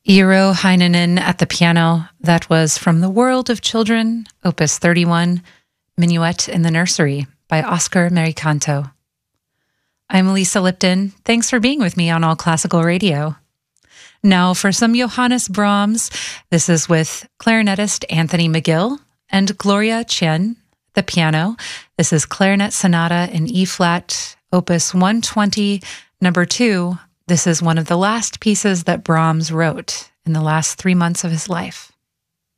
Eero Heinonen at the piano. That was From the World of Children, Opus 31, Minuet in the Nursery by Oscar Mericanto. I'm Lisa Lipton. Thanks for being with me on All Classical Radio. Now for some Johannes Brahms. This is with clarinetist Anthony McGill and Gloria Chen, the piano. This is Clarinet Sonata in E-flat, Opus 120, number 2. This is one of the last pieces that Brahms wrote in the last 3 months of his life.